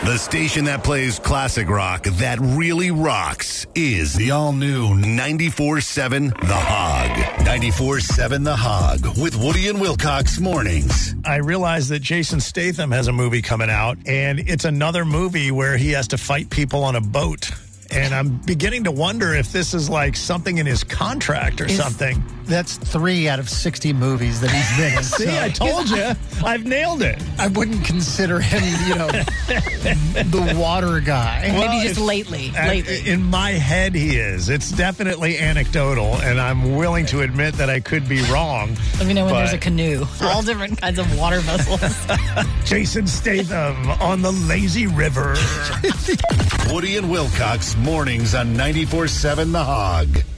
The station that plays classic rock that really rocks is the all-new 94.7 The Hog. 94.7 The Hog with Woody and Wilcox mornings. I realize that Jason Statham has a movie coming out, and it's another movie where he has to fight people on a boat. And I'm beginning to wonder if this is like something in his contract or something. That's 3 out of 60 movies that he's been in. See, I told you. I've nailed it. I wouldn't consider him, the water guy. Well, Maybe just lately. In my head, he is. It's definitely anecdotal, and I'm willing to admit that I could be wrong. Let me know when there's a canoe. All different kinds of water vessels. Jason Statham on the lazy river. Woody and Wilcox mornings on 94.7 The Hog.